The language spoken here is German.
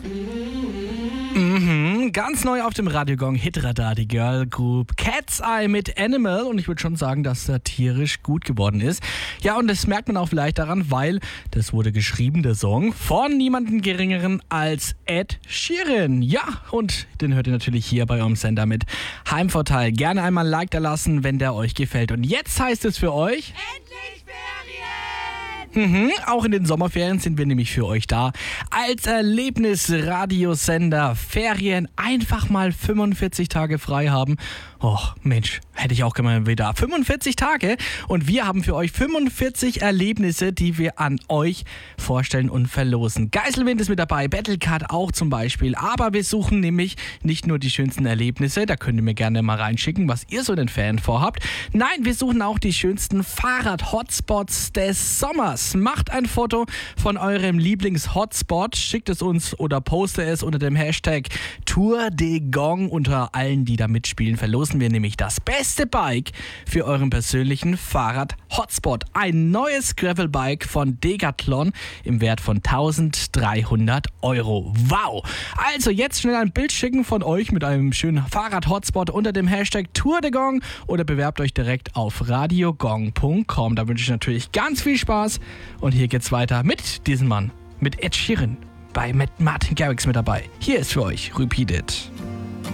Ganz neu auf dem Radiogong Hitradar, die Girl Group Cat's Eye mit Animal, und ich würde schon sagen, dass er tierisch gut geworden ist. Ja, und das merkt man auch vielleicht daran, weil das wurde geschrieben, der Song, von niemandem geringeren als Ed Sheeran. Ja, und den hört ihr natürlich hier bei eurem Sender mit Heimvorteil. Gerne einmal ein Like da lassen, wenn der euch gefällt. Und jetzt heißt es für euch... Endlich Ferien! Auch in den Sommerferien sind wir nämlich für euch da. Als Erlebnisradiosender Ferien einfach mal 45 Tage frei haben. Och, Mensch, hätte ich auch gerne wieder 45 Tage. Und wir haben für euch 45 Erlebnisse, die wir an euch vorstellen und verlosen. Geiselwind ist mit dabei, Battlecard auch zum Beispiel. Aber wir suchen nämlich nicht nur die schönsten Erlebnisse, da könnt ihr mir gerne mal reinschicken, was ihr so in den Ferien vorhabt. Nein, wir suchen auch die schönsten Fahrrad-Hotspots des Sommers. Macht ein Foto von eurem Lieblings-Hotspot, schickt es uns oder postet es unter dem Hashtag Tour de Gong. Unter allen, die da mitspielen, verlosen wir nämlich das beste Bike für euren persönlichen Fahrrad-Hotspot. Ein neues Gravelbike von Decathlon im Wert von 1.300 €. Wow! Also jetzt schnell ein Bild schicken von euch mit einem schönen Fahrrad-Hotspot unter dem Hashtag Tour de Gong oder bewerbt euch direkt auf radiogong.com. Da wünsche ich natürlich ganz viel Spaß. Und hier geht's weiter mit diesem Mann, mit Ed Sheeran, bei Martin Garrix mit dabei. Hier ist für euch Repeat It.